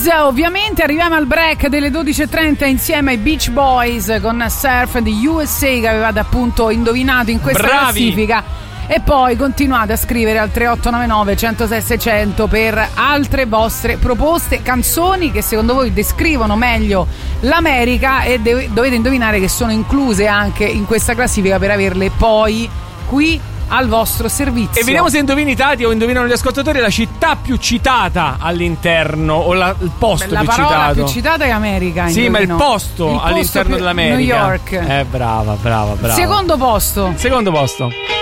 Ovviamente arriviamo al break delle 12.30 insieme ai Beach Boys con Surf and the USA, che avevate appunto indovinato in questa classifica. E poi continuate a scrivere al 3899 106 600 per altre vostre proposte, canzoni che secondo voi descrivono meglio l'America, e dovete indovinare che sono incluse anche in questa classifica per averle poi qui al vostro servizio. E vediamo se indovini, Tati, o indovinano gli ascoltatori, la città più citata all'interno, o il posto più citato. La parola più citata è America. Sì, ma il posto all'interno dell'America. New York. Brava. Secondo posto.